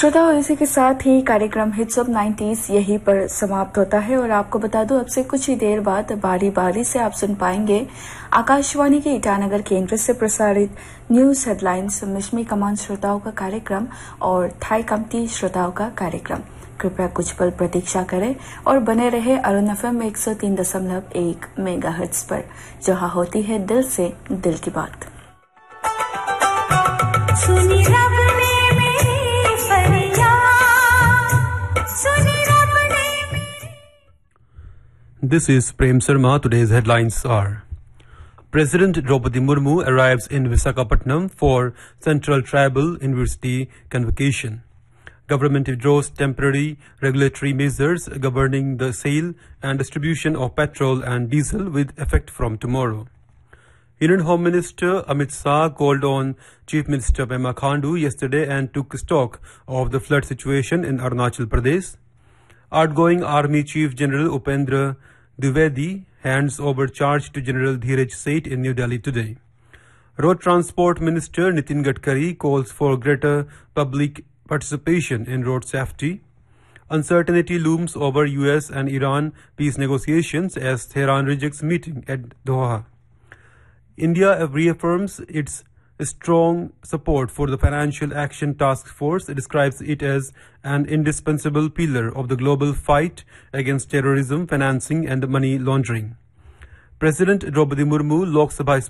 श्रोताओं, इसी के साथ ही कार्यक्रम हिट्स ऑफ 90s यहीं पर समाप्त होता है और आपको बता दूं अब से कुछ ही देर बाद बारी बारी से आप सुन पाएंगे आकाशवाणी के ईटानगर केंद्र से प्रसारित न्यूज हेडलाइंस मिश्मी कमान श्रोताओं का कार्यक्रम और थाई कमती श्रोताओं का कार्यक्रम। कृपया कुछ पल प्रतीक्षा करें और बने रहे अरुण एफएम 103.1 मेगाहर्ट्ज पर, जहां होती है दिल से दिल की बात। सुनी रब ने मेरी फरियाद, सुनी रब ने। This is Prem Sharma. Today's headlines are: President Draupadi Murmu arrives in Visakhapatnam for Central Tribal University convocation. Government withdraws temporary regulatory measures governing the sale and distribution of petrol and diesel with effect from tomorrow. Union Home Minister Amit Shah called on Chief Minister Pema Khandu yesterday and took stock of the flood situation in Arunachal Pradesh. Outgoing Army Chief General Upendra Dwivedi hands over charge to General Dheeraj Seth in New Delhi today. Road Transport Minister Nitin Gadkari calls for greater public participation in road safety. Uncertainty looms over US and Iran peace negotiations as Tehran rejects meeting at Doha. India reaffirms its strong support for the Financial Action Task Force. It describes it as an indispensable pillar of the global fight against terrorism, financing and money laundering. President Draupadi Murmu, Lok Sabha